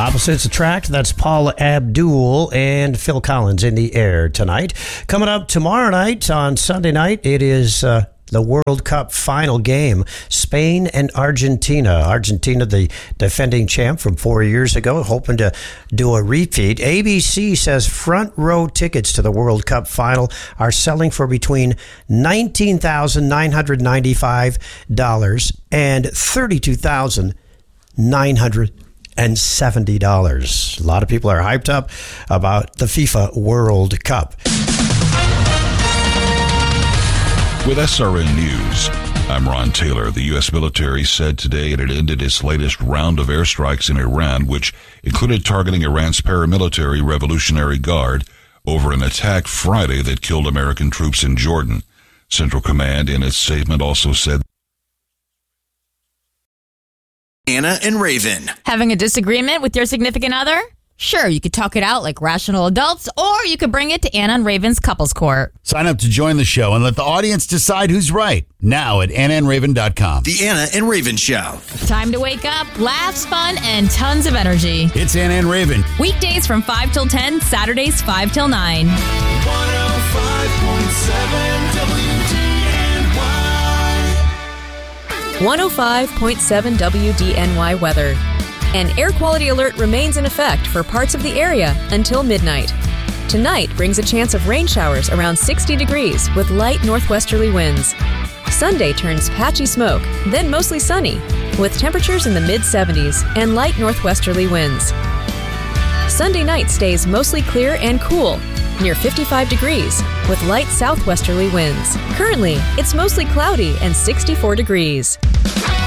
Opposites attract. That's Paula Abdul and Phil Collins in the air tonight. Coming up tomorrow night on Sunday night, it is the World Cup final game. Spain and Argentina. Argentina, the defending champ from 4 years ago, hoping to do a repeat. ABC says front row tickets to the World Cup final are selling for between $19,995 and $32,970. A lot of people are hyped up about the FIFA World Cup. With SRN News, I'm Ron Taylor. The U.S. military said today it had ended its latest round of airstrikes in Iran, which included targeting Iran's paramilitary Revolutionary Guard over an attack Friday that killed American troops in Jordan. Central Command, in its statement, also said, Anna and Raven. Having a disagreement with your significant other? Sure, you could talk it out like rational adults, or you could bring it to Anna and Raven's Couples Court. Sign up to join the show and let the audience decide who's right. Now at AnnaandRaven.com. The Anna and Raven Show. Time to wake up, laughs, fun, and tons of energy. It's Anna and Raven. Weekdays from 5 till 10, Saturdays 5 till 9. 105.7 WDNY. 105.7 WDNY weather. An air quality alert remains in effect for parts of the area until midnight. Tonight brings a chance of rain showers around 60 degrees with light northwesterly winds. Sunday turns patchy smoke, then mostly sunny, with temperatures in the mid-70s and light northwesterly winds. Sunday night stays mostly clear and cool, near 55 degrees, with light southwesterly winds. Currently, it's mostly cloudy and 64 degrees.